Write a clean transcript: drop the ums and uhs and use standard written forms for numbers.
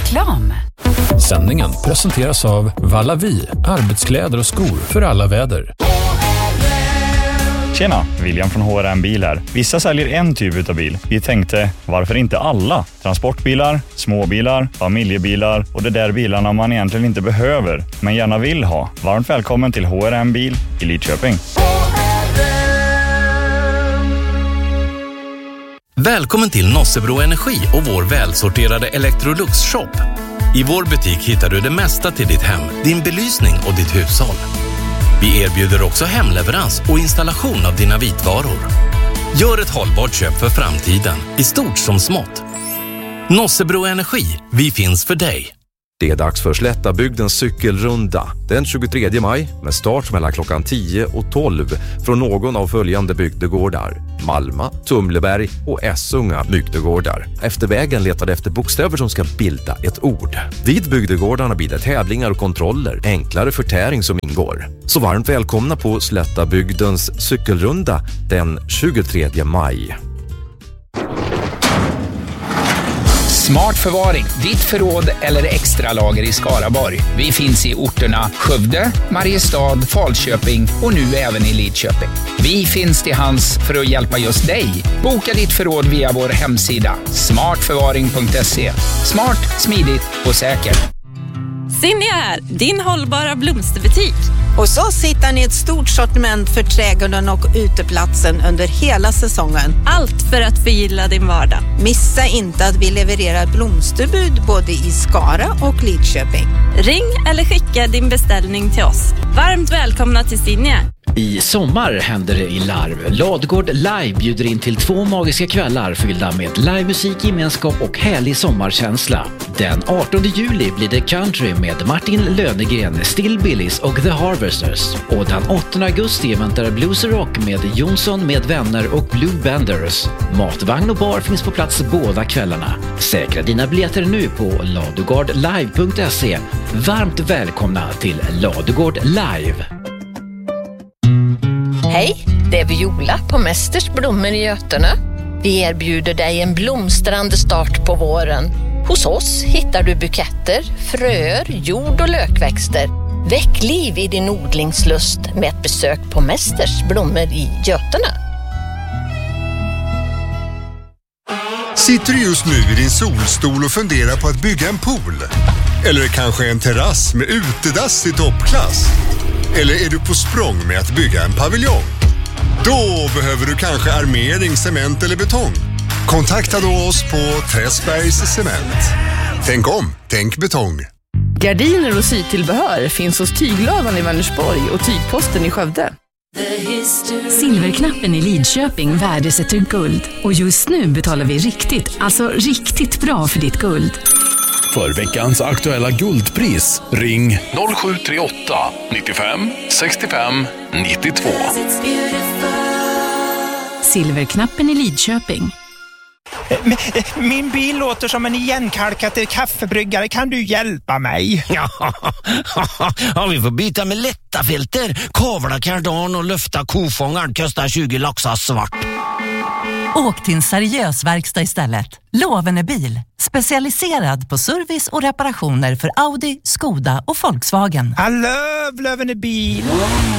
Reklam. Sändningen presenteras av Vallavi, arbetskläder och skor för alla väder. Tjena, William från HRM Bil här. Vissa säljer en typ av bil. Vi tänkte, varför inte alla? Transportbilar, småbilar, familjebilar och de där bilarna man egentligen inte behöver, men gärna vill ha. Varmt välkommen till HRM Bil i Lidköping. Välkommen till Nossebro Energi och vår välsorterade Electrolux-shop. I vår butik hittar du det mesta till ditt hem, din belysning och ditt hushåll. Vi erbjuder också hemleverans och installation av dina vitvaror. Gör ett hållbart köp för framtiden, i stort som smått. Nossebro Energi, vi finns för dig. Det är dags för Slättabygdens cykelrunda den 23 maj med start mellan klockan 10 och 12 från någon av följande bygdegårdar: Malma, Tumleberg och Essunga bygdegårdar. Efter vägen letade efter bokstäver som ska bilda ett ord. Vid bygdegårdarna blir det tävlingar och kontroller, enklare förtäring som ingår. Så varmt välkomna på Slättabygdens cykelrunda den 23 maj. Smart förvaring, ditt förråd eller extra lager i Skaraborg. Vi finns i orterna Skövde, Mariestad, Falköping och nu även i Lidköping. Vi finns till hands för att hjälpa just dig. Boka ditt förråd via vår hemsida smartförvaring.se. Smart, smidigt och säkert. Sinja här, din hållbara blomsterbutik. Hos oss hittar ni ett stort sortiment för trädgården och uteplatsen under hela säsongen. Allt för att förgylla din vardag. Missa inte att vi levererar blomsterbud både i Skara och Lidköping. Ring eller skicka din beställning till oss. Varmt välkomna till Sinja. I sommar händer det i Larv. Ladugård Live bjuder in till 2 magiska kvällar fyllda med livemusik, gemenskap och härlig sommarkänsla. Den 18 juli blir det country med Martin Lönegren, Still Billys och The Harvesters. Och den 8 augusti väntar blues och rock med Jonsson med vänner och Blue Benders. Matvagn och bar finns på plats båda kvällarna. Säkra dina biljetter nu på ladugårdlive.se. Varmt välkomna till Ladugård Live. Hej, det är Viola på Mästers blommor i Götene. Vi erbjuder dig en blomstrande start på våren. Hos oss hittar du buketter, fröer, jord- och lökväxter. Väck liv i din odlingslust med ett besök på Mästers blommor i Götene. Sitter du just nu i din solstol och funderar på att bygga en pool? Eller kanske en terrass med utedass i toppklass? Eller är du på språng med att bygga en paviljong? Då behöver du kanske armering, cement eller betong. Kontakta då oss på Träsbergs Cement. Tänk om, tänk betong. Gardiner och sytillbehör finns hos Tyglövan i Vänersborg och Tygposten i Skövde. Silverknappen i Lidköping värdesätter guld. Och just nu betalar vi riktigt, alltså riktigt bra för ditt guld. För veckans aktuella guldpris, ring 0738 95 65 92. Silverknappen i Lidköping. Min bil låter som en igenkalkad kaffebryggare. Kan du hjälpa mig? Ja, vi får byta med lätta filter. Kavla kardan och lyfta kofångaren kostar 20 laxar svart. Åk till en seriös verkstad istället. Lovene bil. Specialiserad på service och reparationer för Audi, Skoda och Volkswagen. I love Lovene bil.